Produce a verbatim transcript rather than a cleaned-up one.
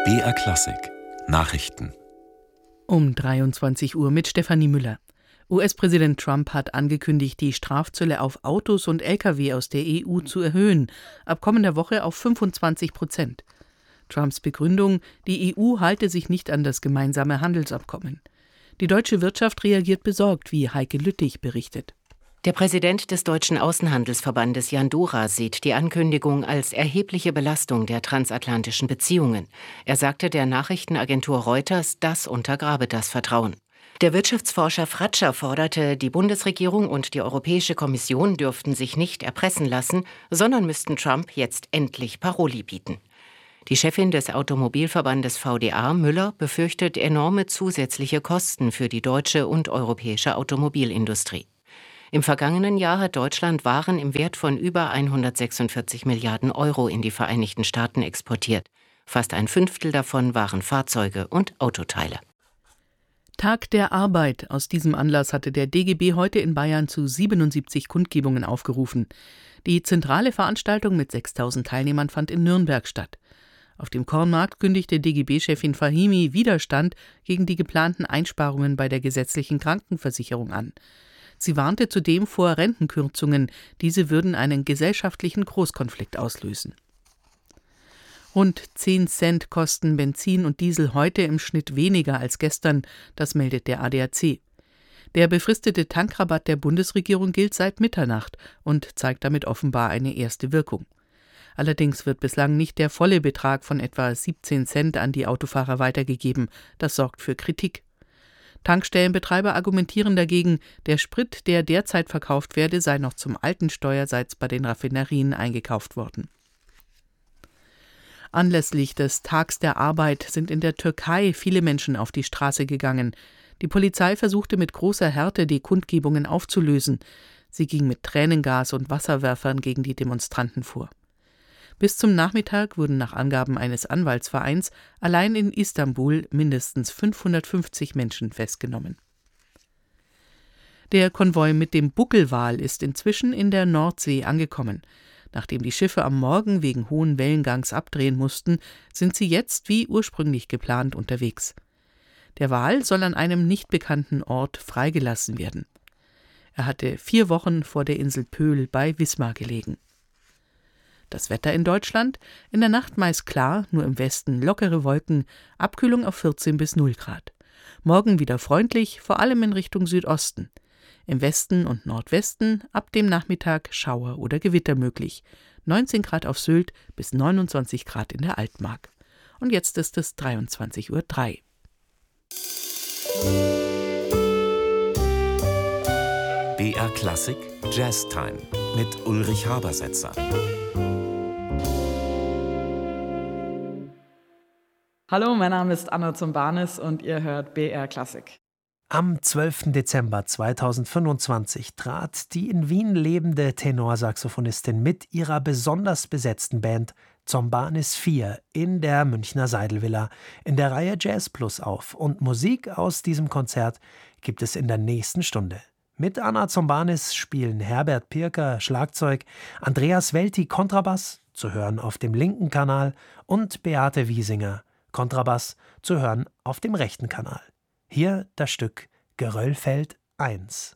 B R Klassik Nachrichten Um dreiundzwanzig Uhr mit Stefanie Müller. U S-Präsident Trump hat angekündigt, die Strafzölle auf Autos und L K W aus der E U zu erhöhen, ab kommender Woche auf fünfundzwanzig Prozent. Trumps Begründung, die E U halte sich nicht an das gemeinsame Handelsabkommen. Die deutsche Wirtschaft reagiert besorgt, wie Heike Lüttich berichtet. Der Präsident des Deutschen Außenhandelsverbandes Jan Dora sieht die Ankündigung als erhebliche Belastung der transatlantischen Beziehungen. Er sagte der Nachrichtenagentur Reuters, das untergrabe das Vertrauen. Der Wirtschaftsforscher Fratscher forderte, die Bundesregierung und die Europäische Kommission dürften sich nicht erpressen lassen, sondern müssten Trump jetzt endlich Paroli bieten. Die Chefin des Automobilverbandes V D A, Müller, befürchtet enorme zusätzliche Kosten für die deutsche und europäische Automobilindustrie. Im vergangenen Jahr hat Deutschland Waren im Wert von über hundertsechsundvierzig Milliarden Euro in die Vereinigten Staaten exportiert. Fast ein Fünftel davon waren Fahrzeuge und Autoteile. Tag der Arbeit. Aus diesem Anlass hatte der D G B heute in Bayern zu siebenundsiebzig Kundgebungen aufgerufen. Die zentrale Veranstaltung mit sechstausend Teilnehmern fand in Nürnberg statt. Auf dem Kornmarkt kündigte D G B-Chefin Fahimi Widerstand gegen die geplanten Einsparungen bei der gesetzlichen Krankenversicherung an. Sie warnte zudem vor Rentenkürzungen. Diese würden einen gesellschaftlichen Großkonflikt auslösen. Rund zehn Cent kosten Benzin und Diesel heute im Schnitt weniger als gestern, das meldet der A D A C. Der befristete Tankrabatt der Bundesregierung gilt seit Mitternacht und zeigt damit offenbar eine erste Wirkung. Allerdings wird bislang nicht der volle Betrag von etwa siebzehn Cent an die Autofahrer weitergegeben. Das sorgt für Kritik. Tankstellenbetreiber argumentieren dagegen, der Sprit, der derzeit verkauft werde, sei noch zum alten Steuersatz bei den Raffinerien eingekauft worden. Anlässlich des Tags der Arbeit sind in der Türkei viele Menschen auf die Straße gegangen. Die Polizei versuchte mit großer Härte, die Kundgebungen aufzulösen. Sie ging mit Tränengas und Wasserwerfern gegen die Demonstranten vor. Bis zum Nachmittag wurden nach Angaben eines Anwaltsvereins allein in Istanbul mindestens fünfhundertfünfzig Menschen festgenommen. Der Konvoi mit dem Buckelwal ist inzwischen in der Nordsee angekommen. Nachdem die Schiffe am Morgen wegen hohen Wellengangs abdrehen mussten, sind sie jetzt wie ursprünglich geplant unterwegs. Der Wal soll an einem nicht bekannten Ort freigelassen werden. Er hatte vier Wochen vor der Insel Pöhl bei Wismar gelegen. Das Wetter in Deutschland: in der Nacht meist klar, nur im Westen lockere Wolken, Abkühlung auf vierzehn bis null Grad. Morgen wieder freundlich, vor allem in Richtung Südosten. Im Westen und Nordwesten ab dem Nachmittag Schauer oder Gewitter möglich. neunzehn Grad auf Sylt bis neunundzwanzig Grad in der Altmark. Und jetzt ist es dreiundzwanzig Uhr drei. B R Klassik Jazz Time mit Ulrich Habersetzer. Hallo, mein Name ist Anna Zumbanis und ihr hört B R Klassik. Am zwölften Dezember zweitausendfünfundzwanzig trat die in Wien lebende Tenorsaxophonistin mit ihrer besonders besetzten Band Zombanis vier in der Münchner Seidelvilla in der Reihe Jazz Plus auf. Und Musik aus diesem Konzert gibt es in der nächsten Stunde. Mit Anna Zombanis spielen Herbert Pirker Schlagzeug, Andreas Welti Kontrabass, zu hören auf dem linken Kanal, und Beate Wiesinger Kontrabass, zu hören auf dem rechten Kanal. Hier das Stück Geröllfeld eins.